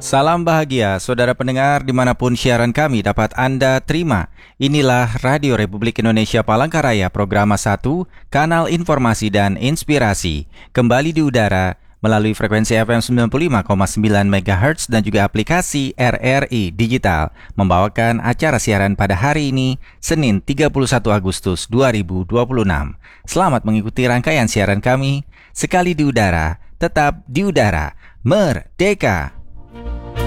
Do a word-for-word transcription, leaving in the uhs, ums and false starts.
Salam bahagia, saudara pendengar dimanapun siaran kami dapat Anda terima. Inilah Radio Republik Indonesia Palangkaraya, Program satu, Kanal Informasi dan Inspirasi. Kembali di udara melalui frekuensi F M sembilan puluh lima koma sembilan megahertz dan juga aplikasi R R I Digital. Membawakan acara siaran pada hari ini, Senin tiga puluh satu Agustus dua ribu dua puluh enam. Selamat mengikuti rangkaian siaran kami. Sekali di udara, tetap di udara. Merdeka!